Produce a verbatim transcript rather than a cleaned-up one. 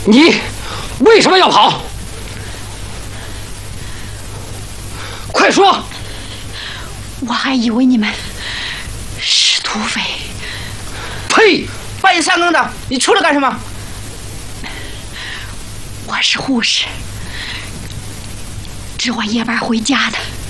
你为什么要跑？快说！ 我还以为你们是土匪。 呸！ 半夜三更的，你出来干什么？ 我是护士，值晚夜班回家的。